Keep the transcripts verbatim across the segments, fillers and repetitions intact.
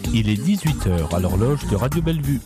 Il est dix-huit heures à l'horloge de Radio Bellevue.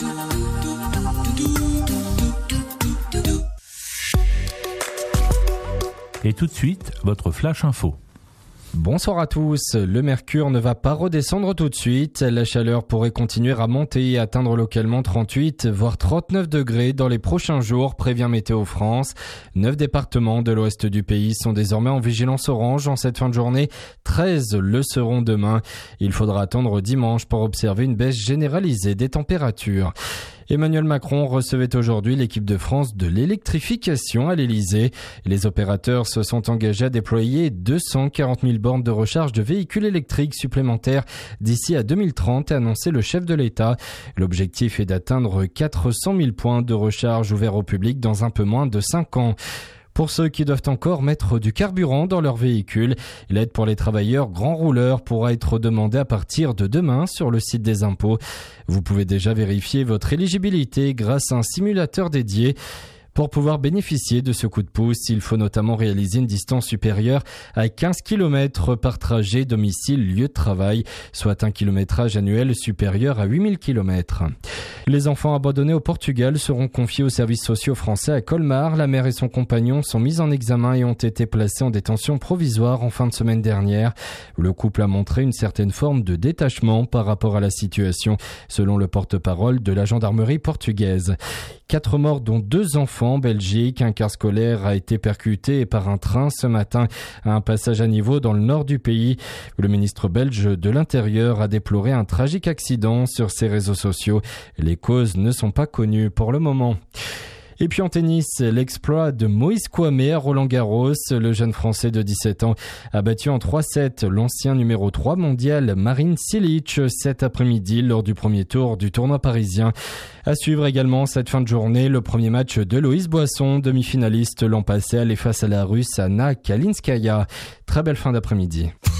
Et tout de suite, votre Flash Info. Bonsoir à tous. Le mercure ne va pas redescendre tout de suite. La chaleur pourrait continuer à monter et atteindre localement trente-huit, voire trente-neuf degrés dans les prochains jours, prévient Météo France. Neuf départements de l'ouest du pays sont désormais en vigilance orange en cette fin de journée. treize le seront demain. Il faudra attendre dimanche pour observer une baisse généralisée des températures. Emmanuel Macron recevait aujourd'hui l'équipe de France de l'électrification à l'Elysée. Les opérateurs se sont engagés à déployer deux cent quarante mille bornes de recharge de véhicules électriques supplémentaires d'ici à deux mille trente, a annoncé le chef de l'État. L'objectif est d'atteindre quatre cent mille points de recharge ouverts au public dans un peu moins de cinq ans. Pour ceux qui doivent encore mettre du carburant dans leur véhicule, l'aide pour les travailleurs grands rouleurs pourra être demandée à partir de demain sur le site des impôts. Vous pouvez déjà vérifier votre éligibilité grâce à un simulateur dédié. Pour pouvoir bénéficier de ce coup de pouce, il faut notamment réaliser une distance supérieure à quinze kilomètres par trajet domicile-lieu de travail, soit un kilométrage annuel supérieur à huit mille kilomètres. Les enfants abandonnés au Portugal seront confiés aux services sociaux français à Colmar. La mère et son compagnon sont mis en examen et ont été placés en détention provisoire en fin de semaine dernière. Le couple a montré une certaine forme de détachement par rapport à la situation, selon le porte-parole de la gendarmerie portugaise. Quatre morts dont deux enfants en Belgique. Un car scolaire a été percuté par un train ce matin à un passage à niveau dans le nord du pays. Le ministre belge de l'Intérieur a déploré un tragique accident sur ses réseaux sociaux. Les causes ne sont pas connues pour le moment. Et puis en tennis, l'exploit de Moïse Kouame à Roland-Garros. Le jeune Français de dix-sept ans a battu en trois sept l'ancien numéro trois mondial Marin Cilic cet après-midi lors du premier tour du tournoi parisien. À suivre également cette fin de journée, le premier match de Loïs Boisson, demi-finaliste l'an passé, allait face à la Russe Anna Kalinskaya. Très belle fin d'après-midi.